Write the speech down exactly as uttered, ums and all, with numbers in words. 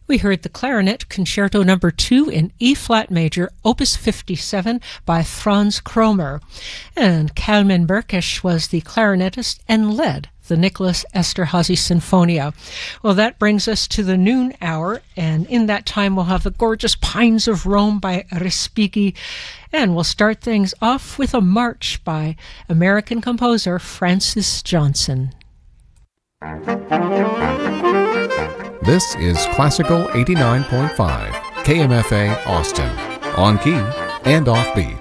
We heard the Clarinet Concerto Number two in E-flat major, Opus fifty-seven by Franz Kromer. And Kalman Berkesh was the clarinetist and led the Nicholas Esterhazy Sinfonia. Well, that brings us to the noon hour, and in that time we'll have the gorgeous Pines of Rome by Respighi, and we'll start things off with a march by American composer Francis Johnson. This is Classical eighty-nine point five, K M F A Austin, on key and offbeat.